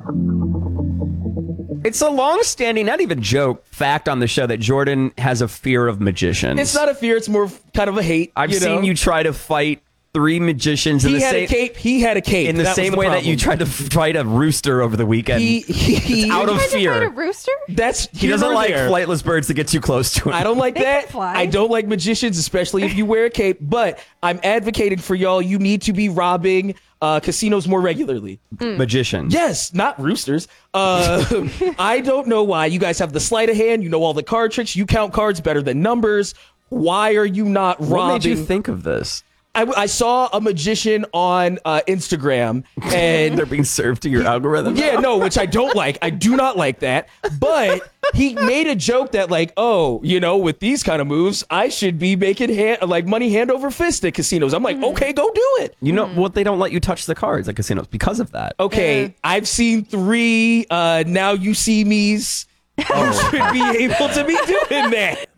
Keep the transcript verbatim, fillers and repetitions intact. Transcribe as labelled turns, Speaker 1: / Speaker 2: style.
Speaker 1: It's a long-standing, not even joke, fact on the show that Jordan has a fear of magicians.
Speaker 2: It's not a fear; it's more kind of a hate.
Speaker 1: I've
Speaker 2: you
Speaker 1: seen
Speaker 2: know?
Speaker 1: you try to fight three magicians in
Speaker 2: He
Speaker 1: the
Speaker 2: had
Speaker 1: same
Speaker 2: a cape. He had a cape
Speaker 1: in the
Speaker 2: That was
Speaker 1: same way
Speaker 2: problem.
Speaker 1: that you tried to fight a rooster over the weekend.
Speaker 2: He, he,
Speaker 1: it's out of
Speaker 3: Tried to fight a
Speaker 1: fear.
Speaker 3: rooster?
Speaker 2: That's
Speaker 1: He doesn't
Speaker 2: here or
Speaker 1: like
Speaker 2: there.
Speaker 1: flightless birds that get too close to him.
Speaker 2: I don't like
Speaker 3: They can
Speaker 2: that.
Speaker 3: fly.
Speaker 2: I don't like magicians, especially if you wear a cape. But I'm advocating for y'all. You need to be robbing uh, casinos more regularly.
Speaker 1: Magicians.
Speaker 2: Yes, not roosters. Uh, I don't know why. You guys have the sleight of hand. You know all the card tricks. You count cards better than numbers. Why are you not robbing?
Speaker 1: What made you think of this?
Speaker 2: I, I saw a magician on uh, Instagram, and
Speaker 1: They're being served to your algorithm?
Speaker 2: yeah, no, which I don't like. I do not like that. But he made a joke that, like, oh, you know, with these kind of moves, I should be making hand, like money hand over fist at casinos. I'm like, okay, go do it.
Speaker 1: You know what? They don't let you touch the cards at casinos because of that.
Speaker 2: Okay,
Speaker 3: Yeah.
Speaker 2: I've seen three. Uh, now you see me's. You should be able to be doing that.